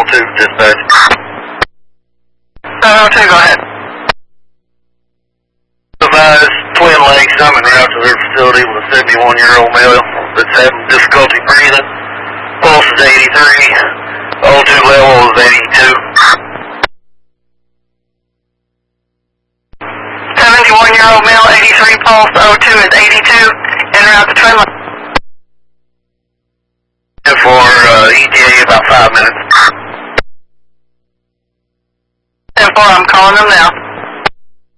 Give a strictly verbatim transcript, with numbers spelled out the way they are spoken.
two, dispatch. seven oh two, go ahead. Advise Twin Lakes, I'm en route to their facility with a seventy-one-year-old male that's having difficulty breathing. Pulse is eighty-three. O two level is eighty-two. seventy-one-year-old male, eighty-three pulse, O two is eighty-two, en route to Twin Lakes. For uh, E T A about five minutes. ten four, I'm calling them now.